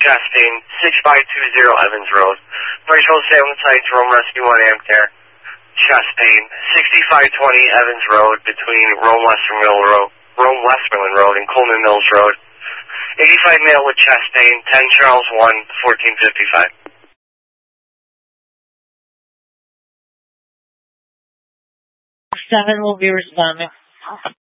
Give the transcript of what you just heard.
Chastain, 6520 Evans Road. Bracewell 7 sites, Rome Rescue 1 Amp Care. Chastain, 6520 Evans Road between Rome Westmoreland Road and Coleman Mills Road. 85 male with Chastain, 10 Charles 1, 1455. 7 will be responding.